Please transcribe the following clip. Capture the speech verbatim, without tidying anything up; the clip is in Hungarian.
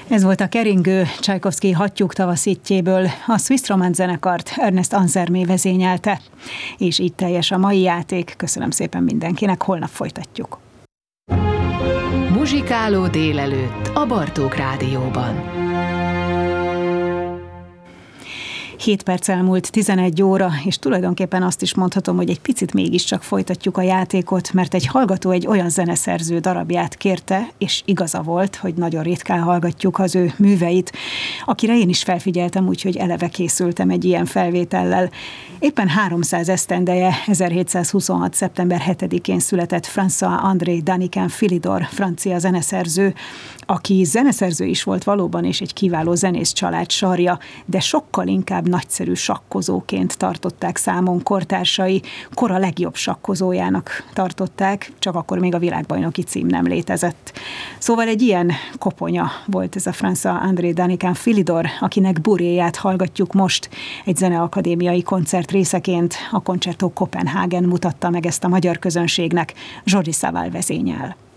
Ez volt a keringő Csajkovszky Hattyúk tavaszítjéből, a Swiss Romance zenekart Ernest Ansermé vezényelte. És így teljes a mai játék. Köszönöm szépen mindenkinek, holnap folytatjuk. Muzsikáló délelőtt a Bartók Rádióban. hét perc elmúlt tizenegy óra, és tulajdonképpen azt is mondhatom, hogy egy picit mégiscsak folytatjuk a játékot, mert egy hallgató egy olyan zeneszerző darabját kérte, és igaza volt, hogy nagyon ritkán hallgatjuk az ő műveit, akire én is felfigyeltem, úgyhogy eleve készültem egy ilyen felvétellel. Éppen háromszáz esztendeje, ezerhétszázhuszonhat. szeptember hetedikén született François-André Danican-Philidor, francia zeneszerző, aki zeneszerző is volt valóban, és egy kiváló zenész család sarja, de sokkal inkább nagyszerű sakkozóként tartották számon kortársai, kora legjobb sakkozójának tartották, csak akkor még a világbajnoki cím nem létezett. Szóval egy ilyen koponya volt ez a François-André Danican-Philidor, akinek buréját hallgatjuk most egy zeneakadémiai koncert részeként. A Concerto Copenhagen mutatta meg ezt a magyar közönségnek, Jordi Savall vezényel.